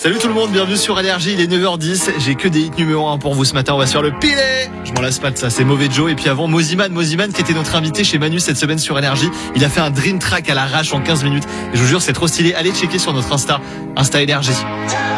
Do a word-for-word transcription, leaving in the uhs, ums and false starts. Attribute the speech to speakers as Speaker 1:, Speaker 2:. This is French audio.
Speaker 1: Salut tout le monde, bienvenue sur Énergie, il est neuf heures dix, j'ai que des hits numéro un pour vous ce matin, on va sur le pilet. Je m'en lasse pas de ça, c'est Mauvais Joe. Et puis avant, Moziman, Moziman qui était notre invité chez Manu cette semaine sur Énergie. Il a fait un dream track à l'arrache en quinze minutes. Et je vous jure, c'est trop stylé, allez checker sur notre Insta, Insta Énergie.